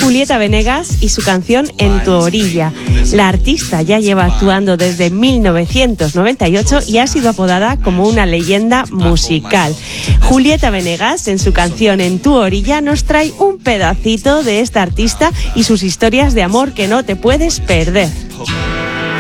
Julieta Venegas y su canción En tu orilla. La artista ya lleva actuando desde 1998 y ha sido apodada como una leyenda musical. Julieta Venegas, en su canción En tu orilla, nos trae un pedacito de esta artista y sus historias de amor que no te puedes perder.